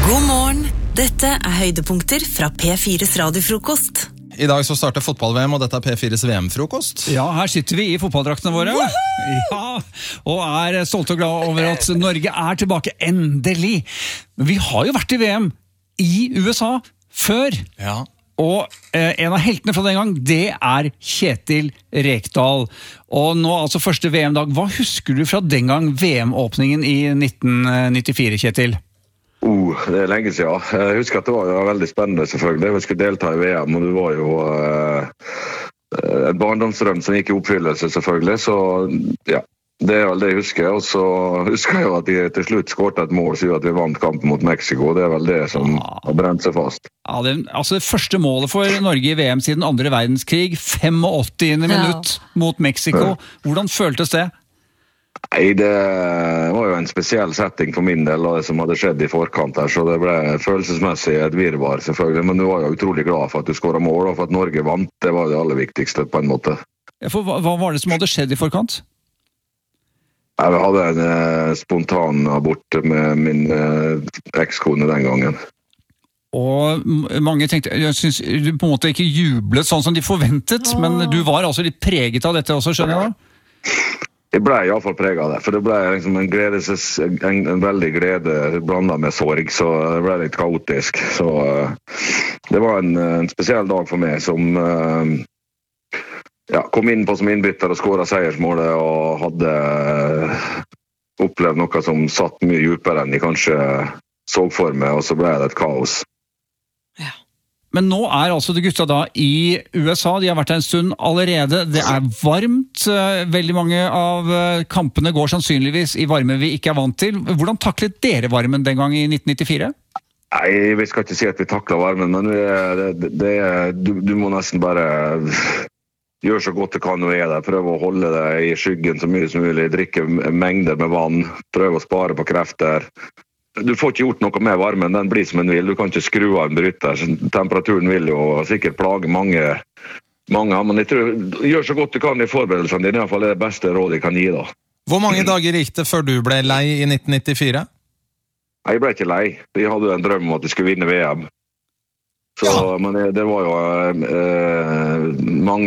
God morgen, dette høydepunkter fra P4's radiofrokost. I dag så starter fotball-VM, og dette P4's VM-frokost. Ja, her sitter vi i fotballdraktene våre. Ja, og stolte og glade over at Norge tilbake, endelig. Men vi har jo vært i VM i USA før. Ja. Og en av heltene fra den gang, det Kjetil Rekdal. Og nå altså første VM-dag. Hva husker du fra den gang VM-åpningen i 1994, Kjetil? Det lenge siden. Jeg husker at det var jo veldig spennende selvfølgelig. Vi skulle delta i VM, og det var jo en barndomsdrøm som gikk i oppfyllelse selvfølgelig. Så ja, det vel det jeg husker. Og så husker jeg jo at de til slutt skårte et mål, så at vi vant kampen mot Mexico. Det vel det som har brent seg fast. Ja, det første målet for Norge i VM siden andre verdenskrig, 85. minutt mot Mexico. Hvordan føltes det? Nei, det var jo en spesiell setting for min del, og det som hadde skjedd i forkant her, så det ble følelsesmessig et virvar selvfølgelig, men du var jo utrolig glad for at du skåret mål, og for at Norge vant, det var det aller viktigste på en måte. Ja, for hva var det som hadde skjedd i forkant? Jeg hadde en spontan abort med min ekskone den gangen. Og mange tenkte, jeg synes du på en måte ikke jublet sånn som de forventet, men du var altså litt preget av dette også, skjønner jeg da? Jeg ble i alle fall preget av det, for det ble liksom en veldig glede blandet med sorg, så det ble litt kaotisk. Så det var en spesiell dag for meg som kom inn på som innbytter og skåret seiersmålet og hadde opplevd noe som satt mye djupere enn de kanskje så for meg, og så ble det et kaos. Men nå altså de gutta da i USA, de har vært der en stund allerede, det varmt, veldig mange av kampene går sannsynligvis i varme vi ikke vant til. Hvordan taklet dere varmen den gang i 1994? Nei, vi skal ikke si at vi taklet varmen, men du må nesten bare gjøre så godt du kan når du der, prøve å holde deg i skyggen så mye som mulig, drikke mengder med vann, prøve å spare på krefter. Du får ikke gjort noe med varmen, den blir som den vil. Du kan ikke skru av en bryter. Temperaturen vil jo sikkert plage mange, men jeg tror, gjør så godt du kan i forberedelsene dine, i hvert fall det beste rådet jeg kan gi da. Hvor mange dager gikk det før du ble lei i 1994? Jeg ble ikke lei. Jeg hadde en drøm om at jeg skulle vinne VM. Så, men det var jo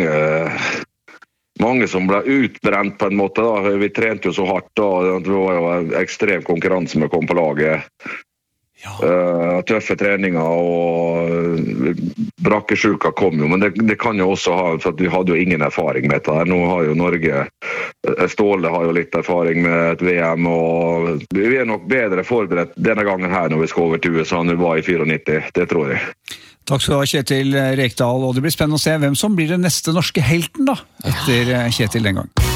mange som ble utbrent på en måte da. Vi trente jo så hardt da, det var jo ekstrem konkurranse med å komme på laget. Tøffe treninger og brakkesjuka kom jo, men det kan jo også ha, for at vi hadde jo ingen erfaring med dette her. Nå har jo Norge, Ståle har jo litt erfaring med et VM, og vi nok bedre forberedt denne gangen her når vi skal over til USA enn vi var i 94, det tror jeg. Takk skal du ha, Kjetil Rekdal, og det blir spennende å se hvem som blir den neste norske helten da, etter Kjetil den gang.